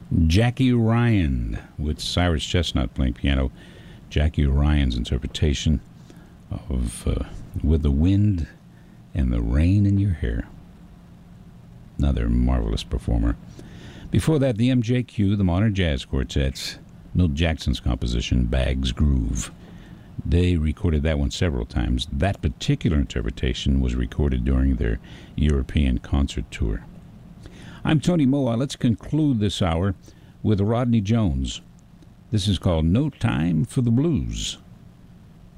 Jackie Ryan with Cyrus Chestnut playing piano. Jackie Ryan's interpretation of With the Wind and the Rain in Your Hair. Another marvelous performer. Before that, the MJQ, the Modern Jazz Quartet, Milt Jackson's composition, Bag's Groove. They recorded that one several times. That particular interpretation was recorded during their European concert tour. I'm Tony Moa. Let's conclude this hour with Rodney Jones. This is called No Time for the Blues.